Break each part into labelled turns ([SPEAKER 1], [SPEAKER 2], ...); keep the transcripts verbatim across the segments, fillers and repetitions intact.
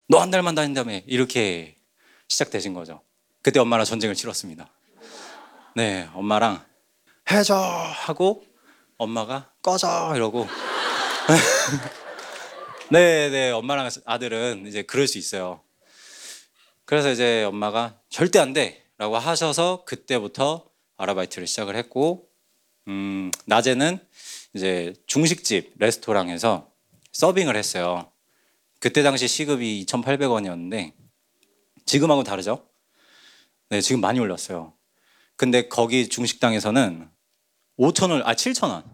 [SPEAKER 1] 너 한 달만 다닌다며 이렇게 시작되신 거죠. 그때 엄마랑 전쟁을 치렀습니다. 네, 엄마랑 해줘 하고 엄마가 꺼져 이러고 네네 엄마랑 아들은 이제 그럴 수 있어요. 그래서 이제 엄마가 절대 안 돼 라고 하셔서 그때부터 아르바이트를 시작을 했고 음, 낮에는 이제 중식집 레스토랑에서 서빙을 했어요. 그때 당시 시급이 이천팔백 원이었는데 지금하고는 다르죠? 네, 지금 많이 올랐어요. 근데 거기 중식당에서는 오천 원, 아 칠천 원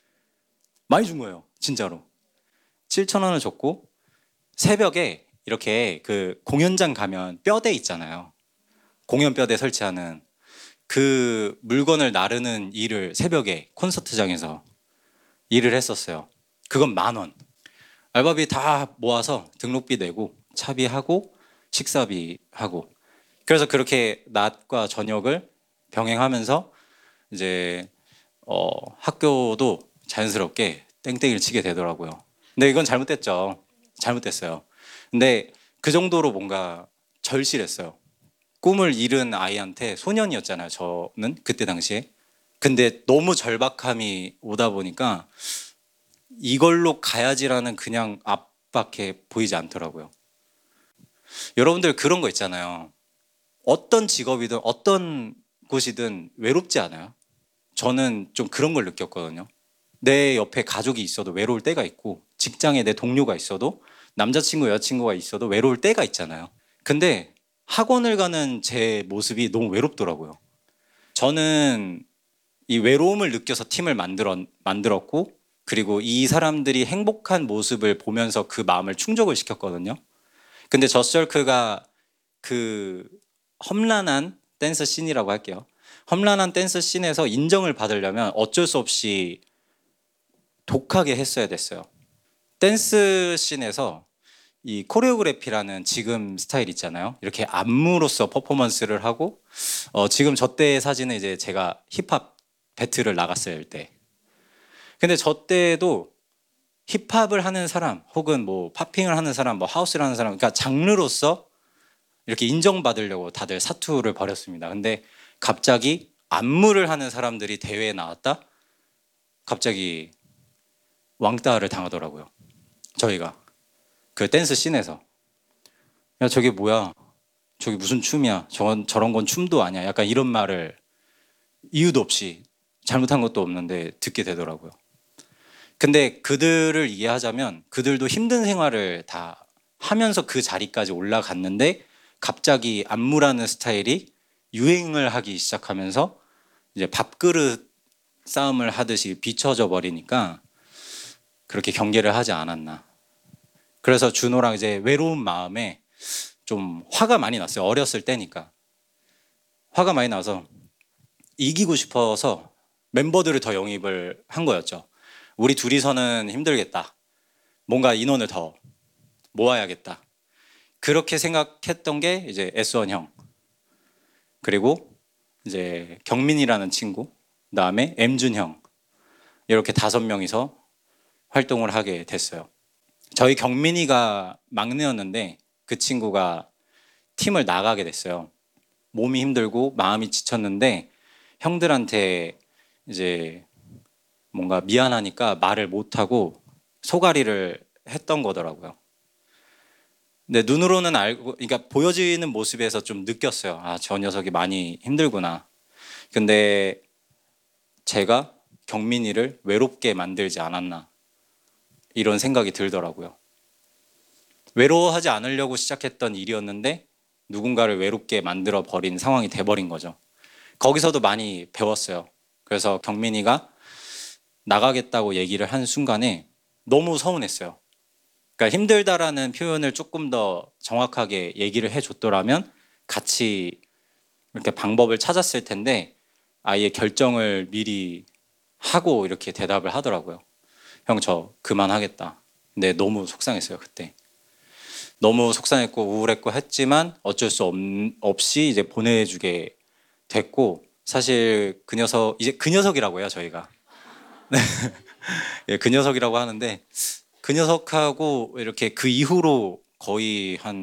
[SPEAKER 1] 많이 준 거예요. 진짜로. 칠천 원을 줬고 새벽에 이렇게 그 공연장 가면 뼈대 있잖아요. 공연 뼈대 설치하는 그 물건을 나르는 일을 새벽에 콘서트장에서 일을 했었어요. 그건 만 원. 알바비 다 모아서 등록비 내고 차비하고 식사비 하고 그래서 그렇게 낮과 저녁을 병행하면서 이제 어, 학교도 자연스럽게 땡땡이를 치게 되더라고요. 근데 이건 잘못됐죠. 잘못됐어요. 근데 그 정도로 뭔가 절실했어요. 꿈을 잃은 아이한테 소년이었잖아요. 저는 그때 당시에. 근데 너무 절박함이 오다 보니까 이걸로 가야지라는 그냥 앞밖에 보이지 않더라고요. 여러분들 그런 거 있잖아요. 어떤 직업이든 어떤 곳이든 외롭지 않아요? 저는 좀 그런 걸 느꼈거든요. 내 옆에 가족이 있어도 외로울 때가 있고 직장에 내 동료가 있어도 남자친구 여자친구가 있어도 외로울 때가 있잖아요. 근데 학원을 가는 제 모습이 너무 외롭더라고요. 저는 이 외로움을 느껴서 팀을 만들었, 만들었고 그리고 이 사람들이 행복한 모습을 보면서 그 마음을 충족을 시켰거든요. 근데 저스절크가 그 험난한 댄스 씬이라고 할게요. 험난한 댄스 씬에서 인정을 받으려면 어쩔 수 없이 독하게 했어야 됐어요. 댄스 씬에서 이 코레오그래피라는 지금 스타일 있잖아요. 이렇게 안무로서 퍼포먼스를 하고 어, 지금 저 때의 사진은 이제 제가 힙합 배틀을 나갔을 때. 근데 저 때도 힙합을 하는 사람 혹은 뭐 팝핑을 하는 사람, 뭐 하우스를 하는 사람, 그러니까 장르로서 이렇게 인정받으려고 다들 사투를 벌였습니다. 근데 갑자기 안무를 하는 사람들이 대회에 나왔다? 갑자기 왕따를 당하더라고요. 저희가 그 댄스 씬에서 야 저게 뭐야? 저게 무슨 춤이야? 저건 저런 건 춤도 아니야. 약간 이런 말을 이유도 없이 잘못한 것도 없는데 듣게 되더라고요. 근데 그들을 이해하자면 그들도 힘든 생활을 다 하면서 그 자리까지 올라갔는데 갑자기 안무라는 스타일이 유행을 하기 시작하면서 이제 밥그릇 싸움을 하듯이 비춰져 버리니까 그렇게 경계를 하지 않았나. 그래서 준호랑 이제 외로운 마음에 좀 화가 많이 났어요. 어렸을 때니까. 화가 많이 나서 이기고 싶어서 멤버들을 더 영입을 한 거였죠. 우리 둘이서는 힘들겠다. 뭔가 인원을 더 모아야겠다. 그렇게 생각했던 게 이제 에스원 형. 그리고 이제 경민이라는 친구. 그다음에 엠준 형. 이렇게 다섯 명이서 활동을 하게 됐어요. 저희 경민이가 막내였는데 그 친구가 팀을 나가게 됐어요. 몸이 힘들고 마음이 지쳤는데 형들한테 이제 뭔가 미안하니까 말을 못하고 소가리를 했던 거더라고요. 근데 눈으로는 알고, 그러니까 보여지는 모습에서 좀 느꼈어요. 아, 저 녀석이 많이 힘들구나. 근데 제가 경민이를 외롭게 만들지 않았나 이런 생각이 들더라고요. 외로워하지 않으려고 시작했던 일이었는데 누군가를 외롭게 만들어 버린 상황이 돼버린 거죠. 거기서도 많이 배웠어요. 그래서 경민이가 나가겠다고 얘기를 한 순간에 너무 서운했어요. 그러니까 힘들다라는 표현을 조금 더 정확하게 얘기를 해줬더라면 같이 이렇게 방법을 찾았을 텐데 아예 결정을 미리 하고 이렇게 대답을 하더라고요. 형, 저 그만하겠다. 근데 너무 속상했어요, 그때. 너무 속상했고 우울했고 했지만 어쩔 수 없, 없이 이제 보내주게 됐고 사실 그 녀석, 이제 그 녀석이라고 해요, 저희가. 예, 그 녀석이라고 하는데 그 녀석하고 이렇게 그 이후로 거의 한